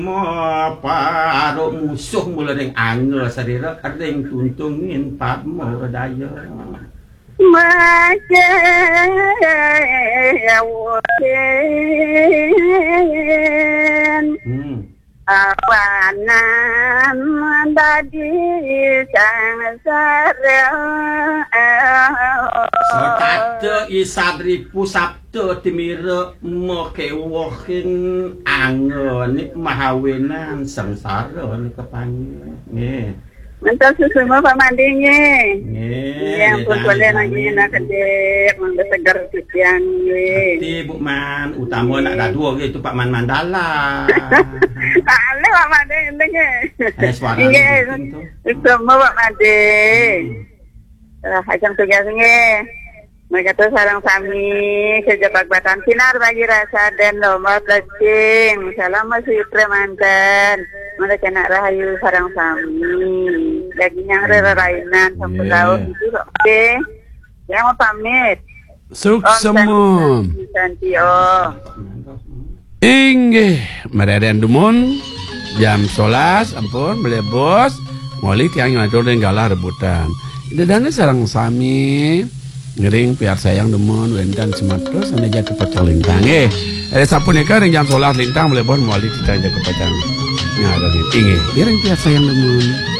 Paro musuh mula ring angel sarira ring tuntungin padmo daya awanan dadi sangsara Sota isadri pusapto timira mokewohin angon mahawenan sengsara ni kepanggil nggih. Mantas susuma pamandinge. Nggih. Yang pun boleh lagi nak kedek mangga segar pikian we. Ti Bu Man utama nak dua gitu Pak Man Mandala. Ale Pak Made ndenge. Suara. Semua Pak Made. Hajang tugas nge. Mereka tuh sarang sami sejak batan sinar bagi rasa dan lomba plecing. Salam masih premanten. Mereka nak rahayu sarang sami. Daging yang rerainan sampai laut itu oke. Yang mau pamit. Suksemum. Santi oh. Inggih, mereden dumun jam 11 ampun beli bos ngoli tiang ngatur dan galah rebutan. Dadane sarang sami ngering piar sayang demun wendan sematro sana jaga pacang lintang ada sapunika ring jam 11 lintang boleh bon ngoli kita jaga pacang ngadani inggih piar sayang demun